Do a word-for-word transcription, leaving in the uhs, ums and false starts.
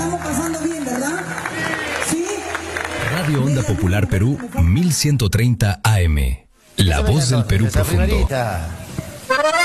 estamos pasando bien, ¿verdad? ¿Sí? Radio Onda Popular Perú, mil ciento treinta A M. La voz del Perú profundo.